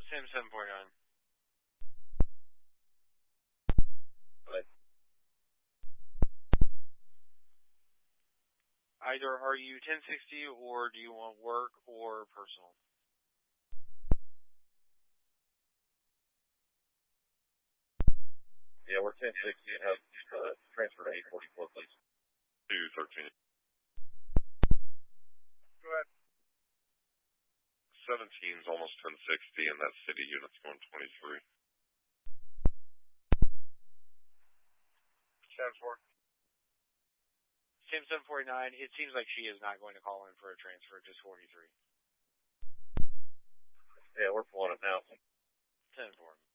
Sim 749. But Either are you 1060 or do you want work or personal? yeah, we're 1060 and have transfer to 844, please. 213. Go ahead. 17's almost 1060, and that city unit's going 23. 7-4. Sim 749, it seems like she is not going to call in for a transfer, just 43. Yeah, we're pulling it now. 10-4.